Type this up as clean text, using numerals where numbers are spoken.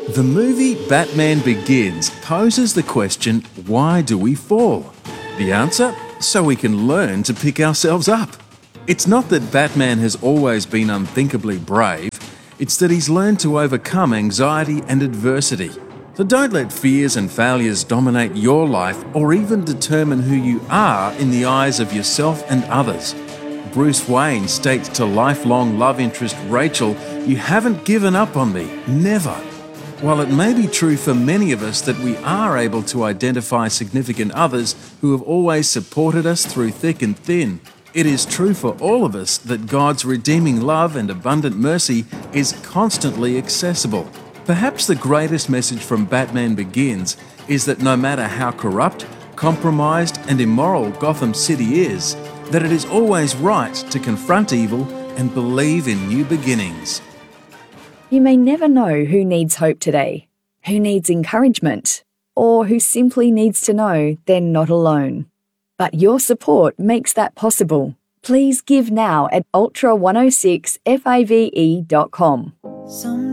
The movie Batman Begins poses the question, why do we fall? The answer? So we can learn to pick ourselves up. It's not that Batman has always been unthinkably brave, it's that he's learned to overcome anxiety and adversity. So don't let fears and failures dominate your life or even determine who you are in the eyes of yourself and others. Bruce Wayne states to lifelong love interest Rachel, "You haven't given up on me, never." While it may be true for many of us that we are able to identify significant others who have always supported us through thick and thin, it is true for all of us that God's redeeming love and abundant mercy is constantly accessible. Perhaps the greatest message from Batman Begins is that no matter how corrupt, compromised and immoral Gotham City is, that it is always right to confront evil and believe in new beginnings. You may never know who needs hope today, who needs encouragement, or who simply needs to know they're not alone. But your support makes that possible. Please give now at ultra106fave.com.